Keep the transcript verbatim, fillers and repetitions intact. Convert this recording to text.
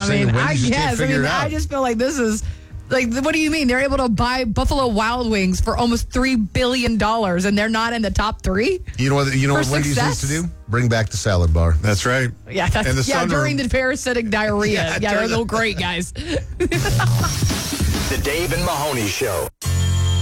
saying mean, the I Wendy's just can't guess. I figure mean, it out. I just feel like this is like, what do you mean? They're able to buy Buffalo Wild Wings for almost three billion dollars, and they're not in the top three? You know what? You know For what Wendy's success? needs to do? Bring back the salad bar. That's right. Yeah, that's, And the yeah sunroom. during the parasitic diarrhea. Yeah, yeah, during those the- are great, guys. The Dave and Mahoney Show.